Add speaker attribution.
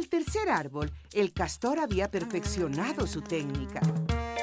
Speaker 1: el tercer árbol, el castor había perfeccionado su técnica.